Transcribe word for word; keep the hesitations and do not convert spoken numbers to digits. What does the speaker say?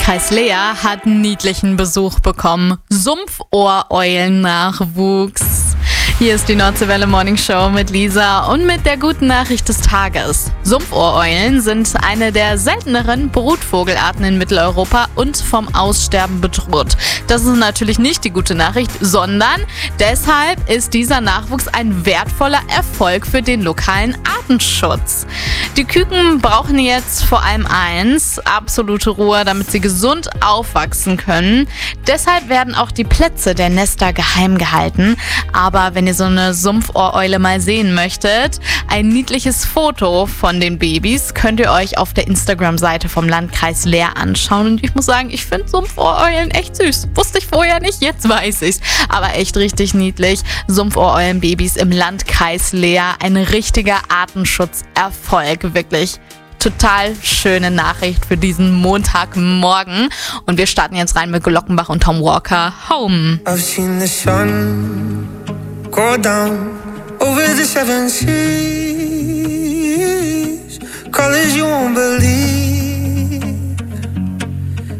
Landkreis Leer hat niedlichen Besuch bekommen. Sumpfohreulen-Nachwuchs. Hier ist die Nordseewelle Morning Show mit Lisa und mit der guten Nachricht des Tages. Sumpfohreulen sind eine der selteneren Brutvogelarten in Mitteleuropa und vom Aussterben bedroht. Das ist natürlich nicht die gute Nachricht, sondern deshalb ist dieser Nachwuchs ein wertvoller Erfolg für den lokalen Artenschutz. Die Küken brauchen jetzt vor allem eins, absolute Ruhe, damit sie gesund aufwachsen können. Deshalb werden auch die Plätze der Nester geheim gehalten. Aber wenn ihr so eine Sumpfohreule mal sehen möchtet, ein niedliches Foto von den Babys könnt ihr euch auf der Instagram-Seite vom Landkreis Leer anschauen. Und ich muss sagen, ich finde Sumpfohreulen echt süß. Wusste ich vorher nicht, jetzt weiß ich's. Aber echt richtig niedlich. Sumpfohreulen-Babys im Landkreis Leer. Ein richtiger Artenschutzerfolg. Wirklich total schöne Nachricht für diesen Montagmorgen. Und wir starten jetzt rein mit Glockenbach und Tom Walker. Home. I've seen the sun go down over the seven seas, colors you won't believe.